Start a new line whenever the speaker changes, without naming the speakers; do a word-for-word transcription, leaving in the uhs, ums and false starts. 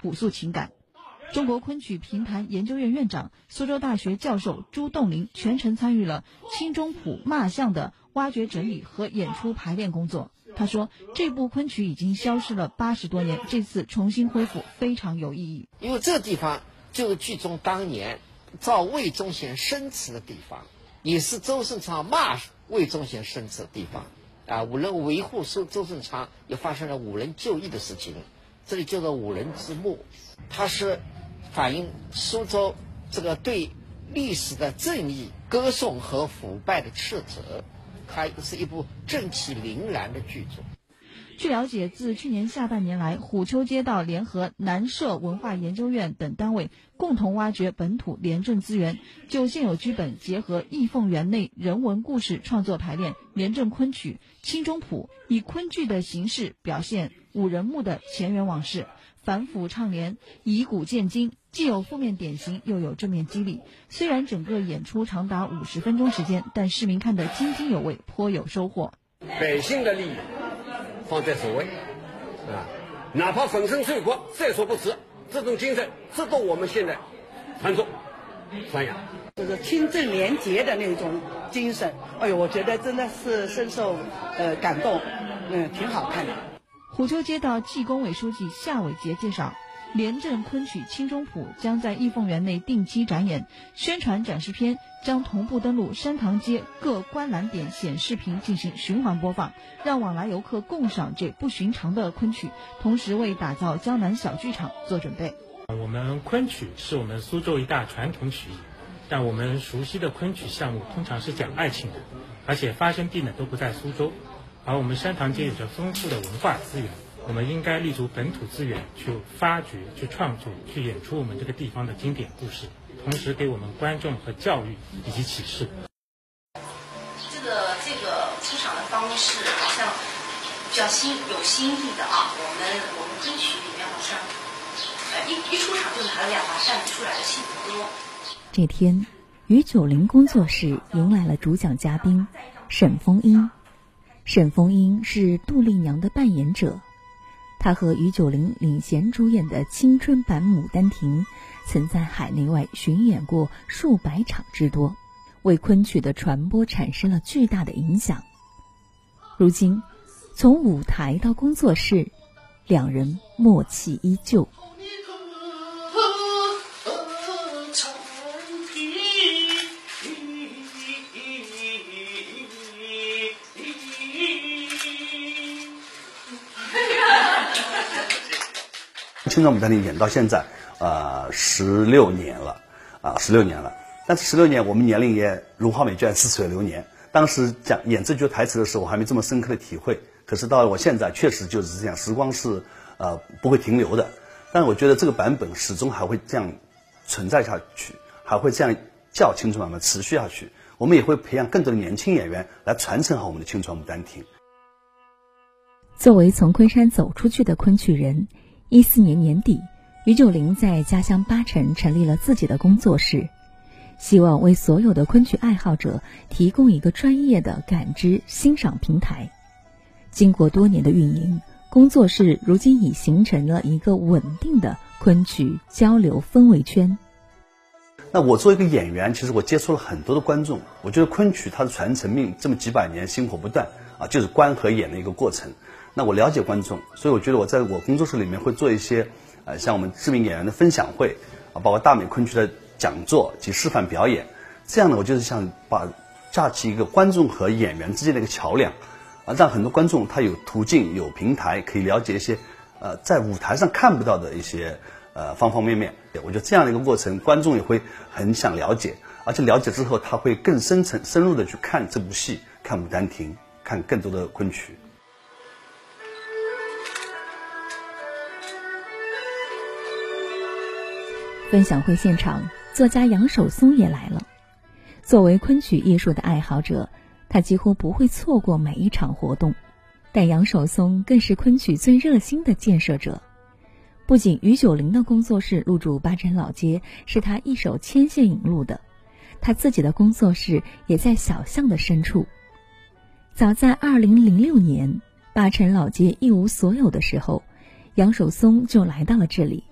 朴素情感。中国昆曲评弹研究院院长、苏州大学教授朱栋林全程参与了清中谱骂相的挖掘整理和演出排练工作。他说，这部昆曲已经消失了八十多年，这次重新恢复非常有意义。
因为这个地方就是剧中当年赵魏忠贤生祠的地方，也是周顺昌骂魏忠贤生祠的地方啊。五人维护周周顺昌，也发生了五人就义的事情，这里叫做五人之墓。它是反映苏州这个对历史的正义歌颂和腐败的斥责，它是一部正气凛然的剧作。
据了解，自去年下半年来，虎丘街道联合南社文化研究院等单位共同挖掘本土廉政资源，就现有剧本结合义凤园内人文故事创作排练廉政昆曲《清中谱》，以昆剧的形式表现五人墓的前缘往事，反腐倡廉，以古鉴今，既有负面典型，又有正面激励。虽然整个演出长达五十分钟时间，但市民看得津津有味，颇有收获。
百姓的利益放在首位，啊，哪怕粉身碎骨在所不辞，这种精神值得我们现在传颂传扬。
就是清正廉洁的那种精神，哎呦，我觉得真的是深受呃感动，嗯，挺好看的。
虎丘街道纪工委书记夏伟杰介绍，廉政昆曲《清中谱》将在义凤园内定期展演，宣传展示片将同步登录山塘街各观览点显示屏进行循环播放，让往来游客共赏这不寻常的昆曲，同时为打造江南小剧场做准备。
我们昆曲是我们苏州一大传统曲艺，但我们熟悉的昆曲项目通常是讲爱情的，而且发生地呢都不在苏州，而我们山塘街有着丰富的文化资源，我们应该立足本土资源去发掘、去创作、去演出我们这个地方的经典故事，同时给我们观众和教育以及启示。
这个这个出场的方式好像比较新有新意的啊，我们我们昆曲里面好像呃一一出场就拿了两把扇子出来的幸福多。
这天，于九龄工作室迎来了主讲嘉宾沈凤英。沈凤英是杜丽娘的扮演者，她和于九龄领衔主演的青春版《牡丹亭》曾在海内外巡演过数百场之多，为昆曲的传播产生了巨大的影响。如今，从舞台到工作室，两人默契依旧。
青春牡丹亭演到现在，呃，十六年了，啊，十六年了。但是十六年，我们年龄也如花美眷，似水流年。当时讲演这句台词的时候，我还没这么深刻的体会。可是到了我现在，确实就是这样，时光是呃不会停留的。但是我觉得这个版本始终还会这样存在下去，还会这样叫青春版本持续下去。我们也会培养更多的年轻演员来传承好我们的青春牡丹亭。
作为从昆山走出去的昆曲人，一四年年底，于九龄在家乡巴城成立了自己的工作室，希望为所有的昆曲爱好者提供一个专业的感知欣赏平台。经过多年的运营，工作室如今已形成了一个稳定的昆曲交流氛围圈。
那我作为一个演员，其实我接触了很多的观众，我觉得昆曲它的传承命这么几百年薪火不断啊，就是观和演的一个过程。那我了解观众，所以我觉得我在我工作室里面会做一些呃像我们知名演员的分享会啊，包括大美昆曲的讲座及示范表演。这样呢，我就是想把架起一个观众和演员之间的一个桥梁啊，让很多观众他有途径有平台可以了解一些呃在舞台上看不到的一些呃方方面面。我觉得这样的一个过程，观众也会很想了解，而且了解之后他会更深层深入的去看这部戏，看《牡丹亭》，看更多的昆曲。
分享会现场，作家杨守松也来了。作为昆曲艺术的爱好者，他几乎不会错过每一场活动。但杨守松更是昆曲最热心的建设者。不仅于九龄的工作室入驻八珍老街是他一手牵线引路的，他自己的工作室也在小巷的深处。早在二零零六年，八珍老街一无所有的时候，杨守松就来到了这里。